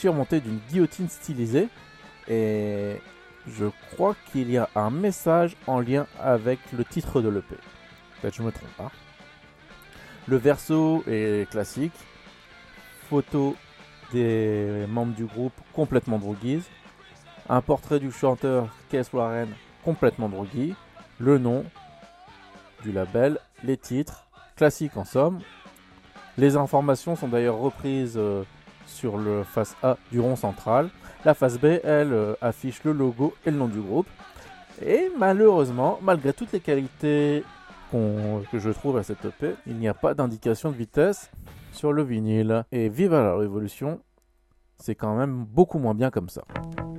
surmonté d'une guillotine stylisée. Et je crois qu'il y a un message en lien avec le titre de l'EP. Peut-être je me trompe pas. Le verso est classique. Photo des membres du groupe complètement droguise. Un portrait du chanteur Keith Warren complètement drogué. Le nom du label, les titres, classique en somme. Les informations sont d'ailleurs reprises sur le face A du rond central. La face B, elle, affiche le logo et le nom du groupe. Et malheureusement, malgré toutes les qualités que je trouve à cette EP, il n'y a pas d'indication de vitesse sur le vinyle. Et vive la révolution, c'est quand même beaucoup moins bien comme ça.